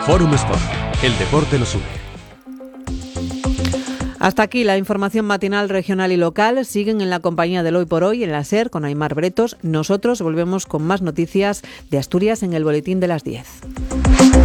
Fórum Sport, el deporte nos une. Hasta aquí la información matinal regional y local. Siguen en la compañía del Hoy por Hoy, en la SER, con Aimar Bretos. Nosotros volvemos con más noticias de Asturias en el boletín de las 10.